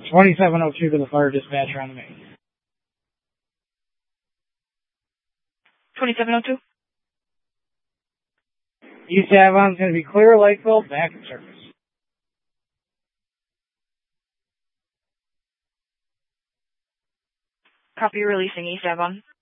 2702 to the fire dispatcher on the main. 2702. East Avon's going to be clear, Lakeville, back in service. Copy, releasing East Avon.